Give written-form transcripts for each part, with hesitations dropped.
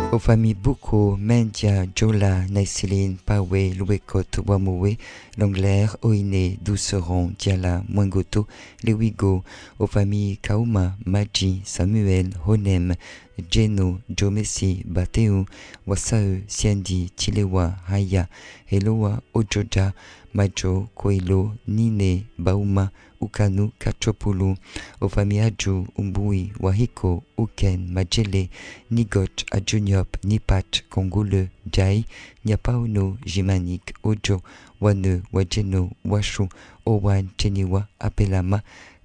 Aux familles Bouko, Mendia, Jola, Naiseline, Pawe, Louekot, Wamowe, Langler, Oine, Douceron, Diala, Mwengoto, Lewigo, aux familles Kauma, Maji, Samuel, Honem, Jeno, Jomesi, Bateu, Wasau, Siendi, Tilewa, Haya, Eloa, Ojoja, Majo, Koilo, Nine, Bauma, Ukanu, Kachopulu, aux familles Adju, Umbui, Wahiko, Uken, Majele, Nigoch, Adjuniop, Nipach, Kongole, Jai, Nyapauno, Jimanik, Ojo, Wane, Wajeno, Washu, Owan, Cheniwa, Apelama,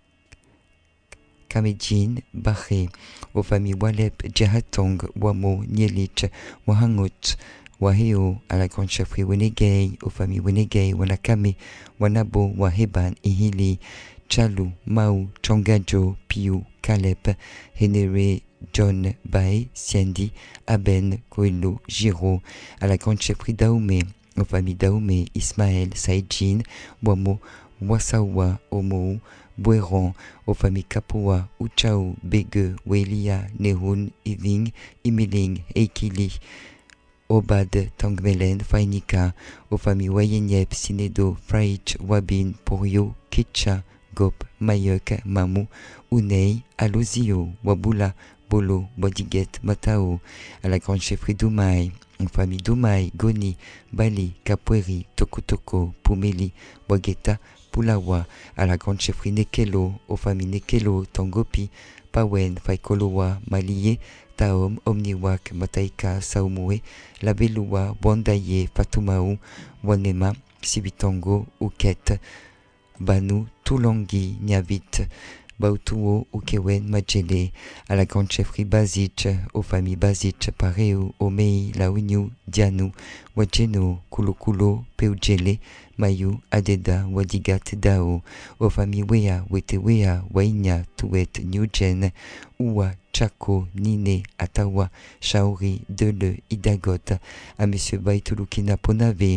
Kamejin, Bahe, aux familles Walep, Djahatong, Wamo, Nielich, Wahangot, Waheo, à la grande chefferie Wenegay, aux familles Wenegay, Wanakame, Wanabo, Waheban, Ihili, Chalu, Mau, Changajo, Piu, Kalep, Henere, John, Bae, Siendi, Aben, Koelo, Giro, à la grande chefferie Daoumé, aux familles Daoumé, Ismaël, Saïdjin, Wamo, Wasawa, Omo, Boueron, aux familles Kapoa, Uchao, Bege, Welia, Nehun, Iving, Imiling, Eikili, Obad, Tangmelen, Fainika, aux familles Wayenyep, Sinedo, Fraich, Wabin, Porio, Kitcha, Gop, Mayek, Mamou, Unei, Alozio, Wabula, Bolo, Bodiguet, Matao, à la grande chefferie Doumaï, aux familles Doumaï, Goni, Bali, Capoeiri, Tokotoko, Pumeli, Wageta, Pulawa, à la grande chefferie Nekelo, aux familles Nekelo, Tangopi, Pawen, Faikolowa, Malié, Taom, Omniwak, Mataika, Saumue, Labelua, Wandaye, Fatumaou, Wanema, Sibitango, Uket, Banu, Toulangi, Nyavit, Bautuo, Ukewen, Majele, à la grande chefferie Bazich, aux familles Bazich, Pareu, Omei, Launiu, Dianu, Wajeno, Kulokulo, Peujele, Mayu, Adeda, Wadigat, Dao, aux familles Wea, Wetewea, Wainya, Tuet, Newgen, Oua, Chako, Nine, Atawa, Shaori, Dele, Idagot, à monsieur Baitulukina Ponave,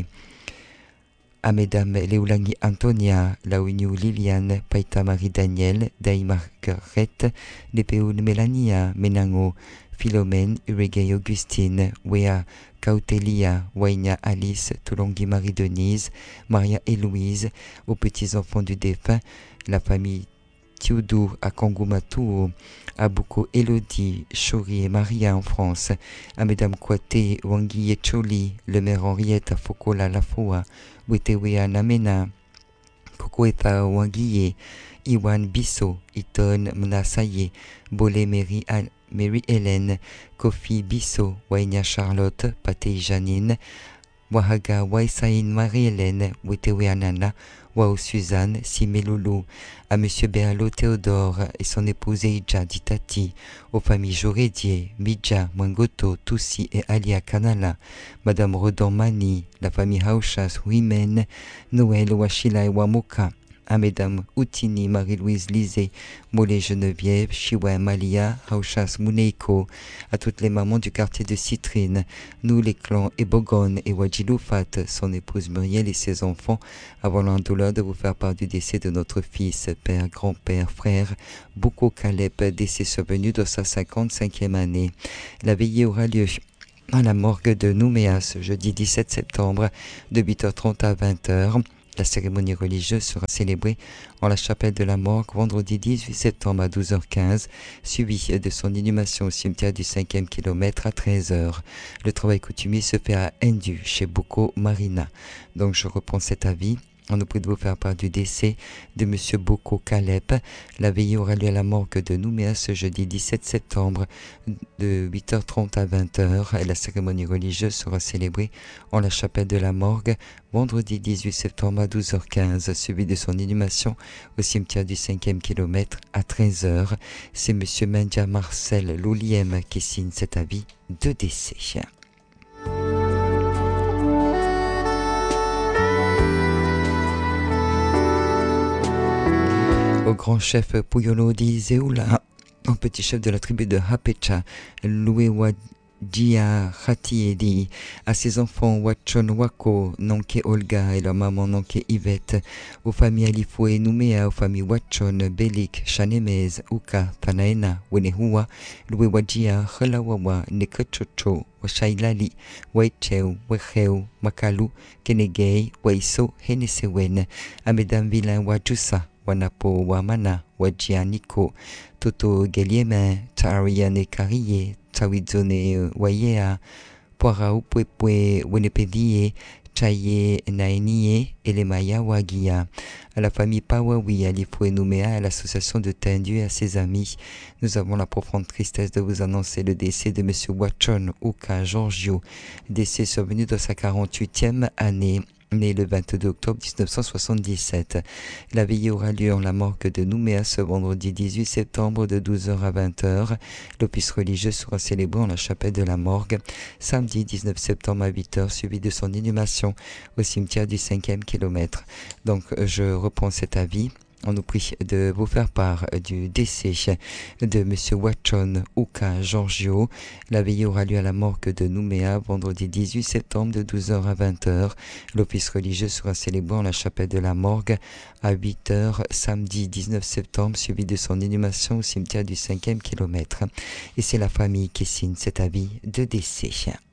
à mesdames Léoulangi Antonia, Laouniou Liliane, Paita Marie Daniel, Dai Marguerite, Lepeoun Melania, Menango, Philomène, Uregay Augustine, Wea, Cautelia, Waina Alice, Toulongi Marie-Denise, Maria et Louise, aux petits-enfants du défunt, la famille Thioudou à Kongumatu, à Bouko Elodie, Chori et Maria en France, à Mesdames Kouaté, Wangi et Choli, le maire Henriette à Fokola Lafoa, Wetewea Namena, Kokoeta Wangiye, Iwan Bisso, Iton Mnasaye, Bolé Mary Hélène, Kofi Bisso, Wainia Charlotte, Patei Janine, Wahaga Waisain Marie-Hélène, Wetewea Nana, Wao Suzanne, Simeloulou, à monsieur Béalo Théodore et son épouse Eidja Ditati, aux familles Jorédier, Midja, Mwengoto, Toussi et Alia Kanala, madame Redon Mani, la famille Hauchas, Wimen, Noël, Wachila et Wamoka, à mesdames Outini, Marie-Louise Lisée, Mollet Geneviève, Chiwa Malia, Hauchas Muneiko, à toutes les mamans du quartier de Citrine, nous les clans Ebogon et Wajiloufat, son épouse Muriel et ses enfants, avons l'indoleur de vous faire part du décès de notre fils, père, grand-père, frère, Bouko Caleb, décès survenu dans sa 55e année. La veillée aura lieu à la morgue de Nouméa ce jeudi 17 septembre de 8h30 à 20h. La cérémonie religieuse sera célébrée en la chapelle de la Morgue vendredi 18 septembre à 12h15, suivi de son inhumation au cimetière du 5e kilomètre à 13h. Le travail coutumier se fait à Endu, chez Boko Marina. Donc je reprends cet avis. On nous prie de vous faire part du décès de M. Boko Caleb. La veillée aura lieu à la morgue de Nouméa ce jeudi 17 septembre de 8h30 à 20h. Et la cérémonie religieuse sera célébrée en la chapelle de la morgue vendredi 18 septembre à 12h15, suivi de son inhumation au cimetière du 5e kilomètre à 13h. C'est M. Mendia Marcel Louliem qui signe cet avis de décès. Au grand chef Puyolo di Zeoula, au petit chef de la tribu de Hapecha, Louewa Gia Khatiedi, à ses enfants Wachon Wako, Nonke Olga et leur maman Nonke Yvette, aux familles Alifoué Nouméa, aux familles Wachon, Belik, Chanemez, Uka, Panaena, Wenehua, Loué Wajia, Khalawawa, Nekechocho, Washailali, Waicheu, Wecheu, Makalu, Kenegei, Waiso, Henesewen, à mesdames Vilain Wajusa, Wanapo, Wamana, Wajianiko, Toto Geliema, Tariane Karie, Tawizone Wayea, Poirau Pwepwe, Wenepedie, Chaye Naenie, Elemaya Wagia, à la famille Pawawi, à l'Ifoué Nouméa, à l'association de Tendu et à ses amis. Nous avons la profonde tristesse de vous annoncer le décès de M. Wachon Uka Giorgio, décès survenu dans sa 48e année. Né le 22 octobre 1977. La veillée aura lieu en la morgue de Nouméa ce vendredi 18 septembre de 12h à 20h. L'office religieux sera célébré en la chapelle de la morgue samedi 19 septembre à 8h, suivi de son inhumation au cimetière du 5e kilomètre. Donc je reprends cet avis. On nous prie de vous faire part du décès de M. Wachon Uka Giorgio. La veillée aura lieu à la morgue de Nouméa vendredi 18 septembre de 12h à 20h. L'office religieux sera célébré en la chapelle de la morgue à 8h samedi 19 septembre, suivi de son inhumation au cimetière du 5e kilomètre. Et c'est la famille qui signe cet avis de décès.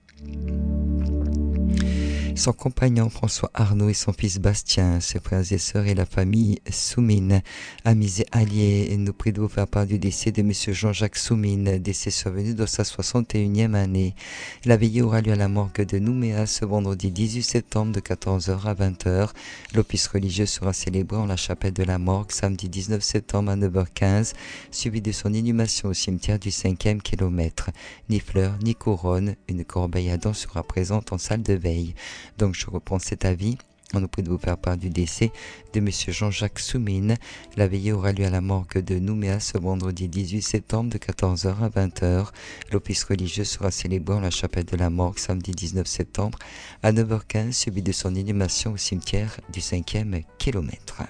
Son compagnon François Arnaud et son fils Bastien, ses frères et sœurs et la famille Soumine, amis et alliés, nous prient de vous faire part du décès de M. Jean-Jacques Soumine, décès survenu dans sa 61e année. La veillée aura lieu à la morgue de Nouméa ce vendredi 18 septembre de 14h à 20h. L'office religieux sera célébré en la chapelle de la morgue samedi 19 septembre à 9h15, suivi de son inhumation au cimetière du 5e kilomètre. Ni fleurs, ni couronne, une corbeille à dents sera présente en salle de veille. Donc je reprends cet avis. On nous prie de vous faire part du décès de M. Jean-Jacques Soumine. La veillée aura lieu à la morgue de Nouméa ce vendredi 18 septembre de 14h à 20h. L'office religieux sera célébré en la chapelle de la morgue samedi 19 septembre à 9h15, suivi de son inhumation au cimetière du 5e kilomètre.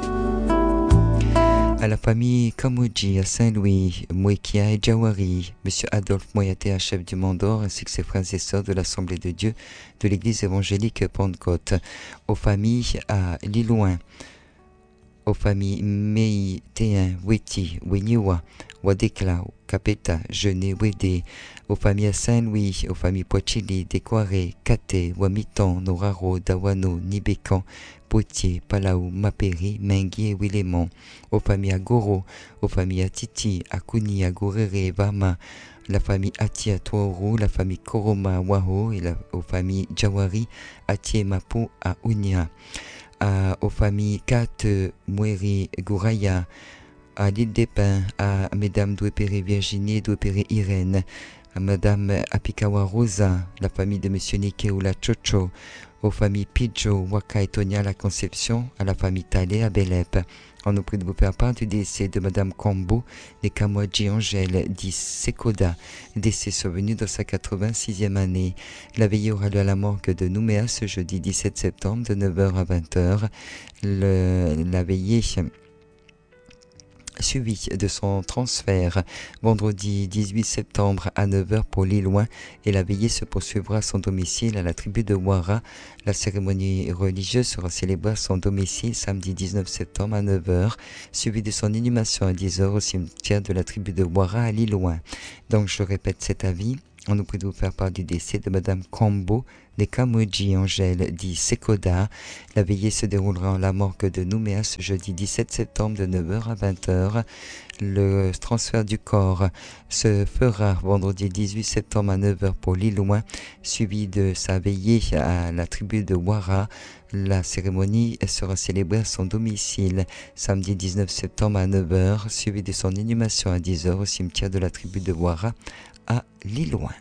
À la famille Kamouji à Saint-Louis, Mouekia et Djawari, M. Adolphe Moyaté, chef du Mandor, ainsi que ses frères et sœurs de l'Assemblée de Dieu de l'Église évangélique Pentecôte. Aux familles à Lilouin, aux familles Mei, Téin, Weti, Wenyewa, Wadekla, Kapeta, Genet, Wede, aux familles à Saint-Louis, aux familles Pochili, Décoiré, Kate, Wamitan, Noraro, Dawano, Nibécan, Potier, Palau, Mapéry, Mengui et Willemont, aux familles à Goro, aux familles à Titi, à Kuni, à Gorere, Vama, la famille Ati à Tooro, la famille Koroma, Waho, et aux familles Djawari, Ati et Mapo à Unia, aux familles Kat, Moueri, Gouraya, à l'île des Pins, à Mesdames Douépéré Virginie et Douépéré Irène, à Madame Apikawa Rosa, la famille de Monsieur Nikeoula Chocho, aux familles Pidjo, Waka et Tonia la Conception, à la famille Talé à Belep. On nous prie de vous faire part du décès de Madame Kambo, des Kamwadji Angèle, dit Sekoda, décès survenu dans sa 86e année. La veillée aura lieu à la morgue de Nouméa ce jeudi 17 septembre de 9h à 20h. La veillée suivi de son transfert vendredi 18 septembre à 9h pour Lilouin, et la veillée se poursuivra à son domicile à la tribu de Ouara. La cérémonie religieuse sera célébrée à son domicile samedi 19 septembre à 9h, suivi de son inhumation à 10h au cimetière de la tribu de Ouara à Lilouin. Donc je répète cet avis. On nous prie de vous faire part du décès de Madame Kambo, des Kamouji Angèle, dit Sekoda. La veillée se déroulera en la morgue de Nouméa ce jeudi 17 septembre de 9h à 20h. Le transfert du corps se fera vendredi 18 septembre à 9h pour Lilouin, suivi de sa veillée à la tribu de Ouara. La cérémonie sera célébrée à son domicile samedi 19 septembre à 9h, suivi de son inhumation à 10h au cimetière de la tribu de Ouara à Lilouin.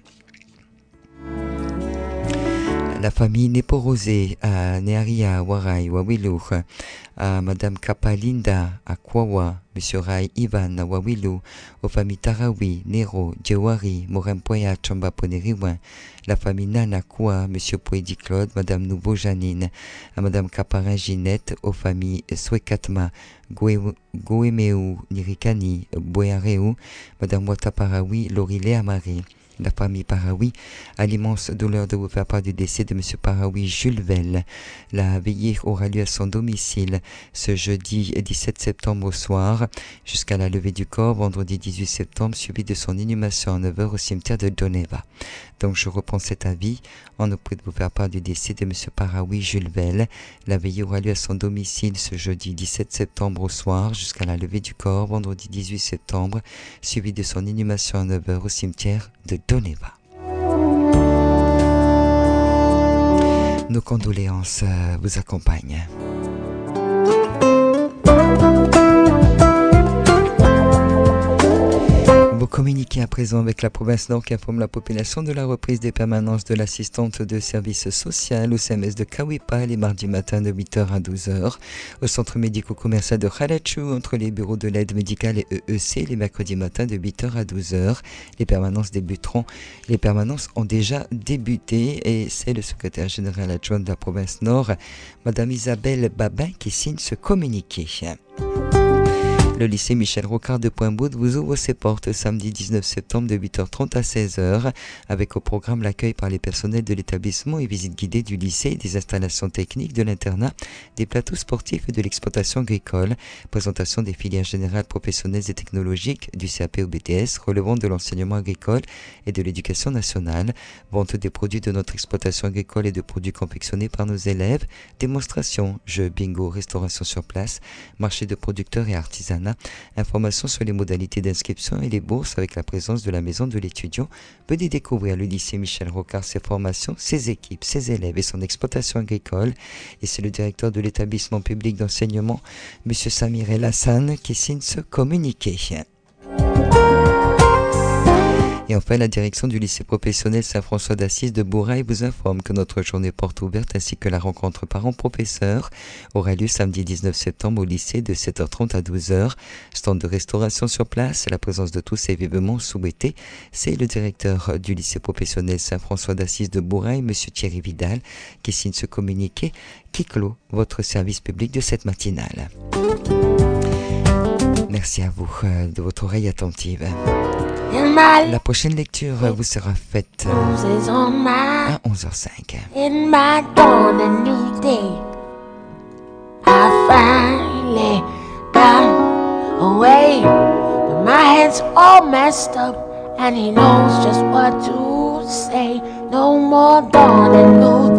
La famille Neporosé à Nearia, Warai, Wawilou, à Madame Kapalinda à Kwawa, Monsieur Rai Ivan à Wawilou, aux familles Tarawi, Nero, Djewari, Morempoya, Chamba Poneriwan, la famille Nana Kwa, Monsieur Poedi Claude, Madame Nouveau Janine, à Madame Caparin Ginette, aux familles Swekatma, Goemeu Nirikani, Boyareu, Madame Wataparawi, Lorilé Amari, La famille Paraoui a l'immense douleur de vous faire part du décès de M. Paraoui Jules Vell. La veillée aura lieu à son domicile ce jeudi 17 septembre au soir, jusqu'à la levée du corps vendredi 18 septembre, suivi de son inhumation à 9h au cimetière de Doneva. Donc je reprends cet avis. On nous prie de vous faire part du décès de M. Paraoui Jules Vell. La veillée aura lieu à son domicile ce jeudi 17 septembre au soir, jusqu'à la levée du corps vendredi 18 septembre, suivi de son inhumation à 9h au cimetière de Doneva. Nos condoléances vous accompagnent. Vous communiquez à présent avec la province Nord qui informe la population de la reprise des permanences de l'assistante de service social au CMS de Kawipa les mardis matins de 8h à 12h, au centre médico-commercial de Khalachu entre les bureaux de l'aide médicale et EEC les mercredis matins de 8h à 12h. Les permanences débuteront. Les permanences ont déjà débuté et c'est le secrétaire général adjoint de la province Nord, Madame Isabelle Babin, qui signe ce communiqué. Le lycée Michel Rocard de Pointe-Boud vous ouvre ses portes samedi 19 septembre de 8h30 à 16h, avec au programme l'accueil par les personnels de l'établissement et visite guidée du lycée, des installations techniques de l'internat, des plateaux sportifs et de l'exploitation agricole, présentation des filières générales professionnelles et technologiques du CAP au BTS relevant de l'enseignement agricole et de l'éducation nationale, vente des produits de notre exploitation agricole et de produits confectionnés par nos élèves, démonstrations, jeux, bingo, restauration sur place, marché de producteurs et artisanat. Informations sur les modalités d'inscription et les bourses avec la présence de la maison de l'étudiant. Venez découvrir le lycée Michel Rocard, ses formations, ses équipes, ses élèves et son exploitation agricole. Et c'est le directeur de l'établissement public d'enseignement, M. Samir El Hassan, qui signe ce communiqué. Et enfin, la direction du lycée professionnel Saint-François d'Assise de Bourail vous informe que notre journée porte ouverte ainsi que la rencontre parents-professeurs aura lieu samedi 19 septembre au lycée de 7h30 à 12h. Stand de restauration sur place, la présence de tous est vivement souhaitée. C'est le directeur du lycée professionnel Saint-François d'Assise de Bourail, M. Thierry Vidal, qui signe ce communiqué qui clôt votre service public de cette matinale. Merci à vous de votre oreille attentive. La prochaine lecture vous sera faite à 11h05. In my dawn a new day, I finally got away, but my head's all messed up and he knows just what to say. No more dawn a new day.